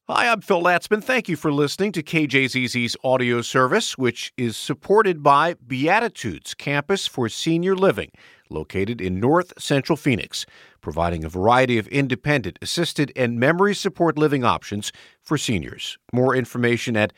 Hi, I'm Phil Latzman. Thank you for listening to KJZZ's audio service, which is supported by Beatitudes Campus for Senior Living, located in North Central Phoenix, providing a variety of independent, assisted, and memory support living options for seniors. More information at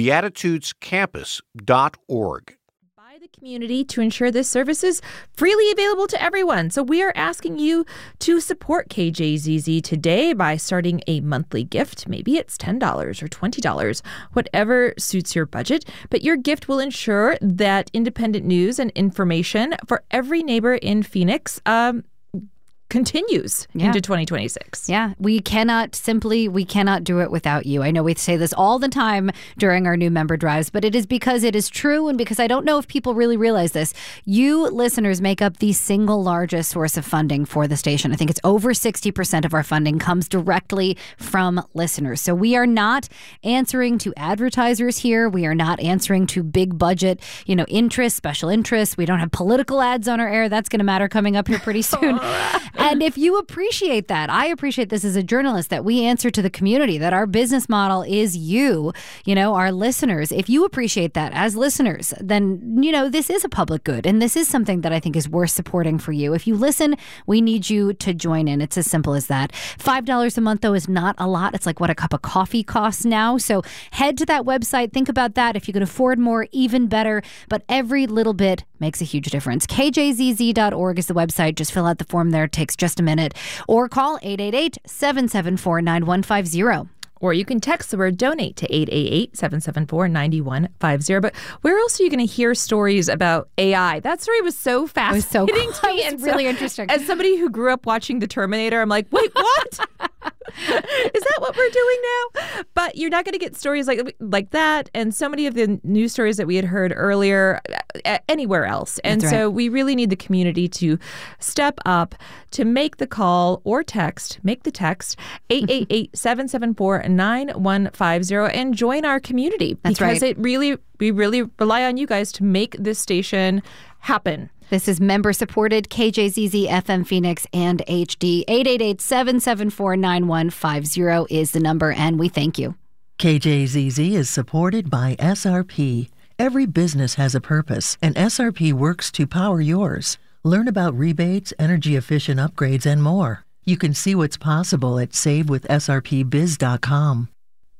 beatitudescampus.org. The community to ensure this service is freely available to everyone. So we are asking you to support KJZZ today by starting a monthly gift. Maybe it's $10 or $20, whatever suits your budget. But your gift will ensure that independent news and information for every neighbor in Phoenix continues into 2026. Yeah, we cannot do it without you. I know we say this all the time during our new member drives, but it is because it is true and because I don't know if people really realize this. You listeners make up the single largest source of funding for the station. I think it's over 60% of our funding comes directly from listeners. So we are not answering to advertisers here. We are not answering to big budget, interests, special interests. We don't have political ads on our air. That's going to matter coming up here pretty soon. And if you appreciate that, I appreciate this as a journalist, that we answer to the community, that our business model is you, our listeners. If you appreciate that as listeners, then, this is a public good. And this is something that I think is worth supporting for you. If you listen, we need you to join in. It's as simple as that. $5 a month, though, is not a lot. It's like what a cup of coffee costs now. So head to that website. Think about that. If you can afford more, even better. But every little bit makes a huge difference. KJZZ.org is the website. Just fill out the form there. It takes just a minute. Or call 888-774-9150. Or you can text the word donate to 888-774-9150. But where else are you going to hear stories about AI? That story was so fascinating to me. It's really interesting. As somebody who grew up watching The Terminator, I'm like, wait, what? Is that what we're doing now? But you're not going to get stories like that and so many of the news stories that we had heard earlier anywhere else. And That's so right. we really need the community to step up, to make the call or make the text 888-774-9150 and join our community. That's because right. we really rely on you guys to make this station happen. This is member-supported KJZZ FM Phoenix and HD. 888-774-9150 is the number, and we thank you. KJZZ is supported by SRP. Every business has a purpose, and SRP works to power yours. Learn about rebates, energy-efficient upgrades, and more. You can see what's possible at savewithsrpbiz.com.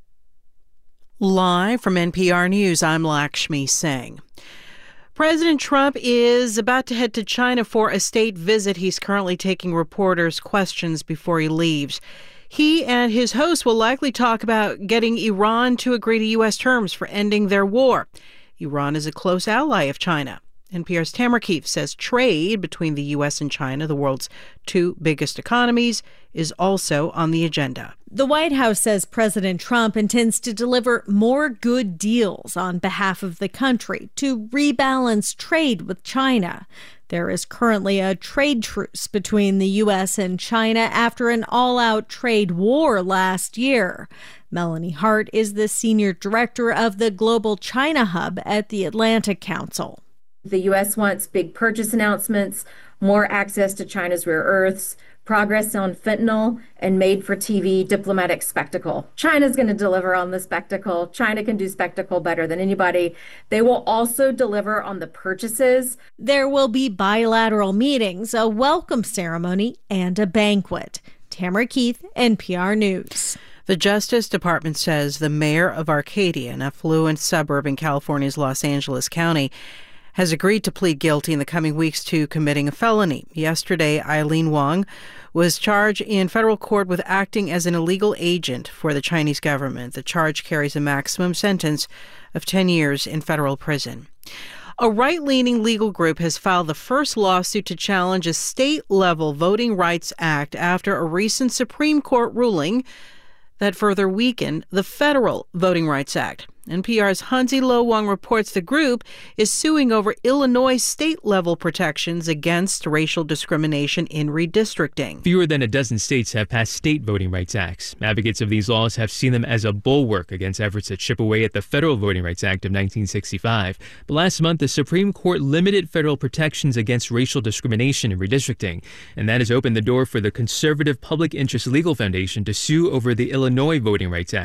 Live from NPR News, I'm Lakshmi Singh. President Trump is about to head to China for a state visit. He's currently taking reporters' questions before he leaves. He and his host will likely talk about getting Iran to agree to U.S. terms for ending their war. Iran is a close ally of China. NPR's Tamara Keefe says trade between the U.S. and China, the world's two biggest economies, is also on the agenda. The White House says President Trump intends to deliver more good deals on behalf of the country to rebalance trade with China. There is currently a trade truce between the U.S. and China after an all-out trade war last year. Melanie Hart is the senior director of the Global China Hub at the Atlantic Council. The U.S. wants big purchase announcements, more access to China's rare earths, progress on fentanyl, and made-for-TV diplomatic spectacle. China's going to deliver on the spectacle. China can do spectacle better than anybody. They will also deliver on the purchases. There will be bilateral meetings, a welcome ceremony, and a banquet. Tamara Keith, NPR News. The Justice Department says the mayor of Arcadia, an affluent suburb in California's Los Angeles County, has agreed to plead guilty in the coming weeks to committing a felony. Yesterday, Eileen Wong was charged in federal court with acting as an illegal agent for the Chinese government. The charge carries a maximum sentence of 10 years in federal prison. A right-leaning legal group has filed the first lawsuit to challenge a state-level Voting Rights Act after a recent Supreme Court ruling that further weakened the federal Voting Rights Act. NPR's Hansi Lo Wang reports the group is suing over Illinois state-level protections against racial discrimination in redistricting. Fewer than a dozen states have passed state voting rights acts. Advocates of these laws have seen them as a bulwark against efforts that chip away at the Federal Voting Rights Act of 1965. But last month, the Supreme Court limited federal protections against racial discrimination in redistricting, and that has opened the door for the conservative Public Interest Legal Foundation to sue over the Illinois Voting Rights Act.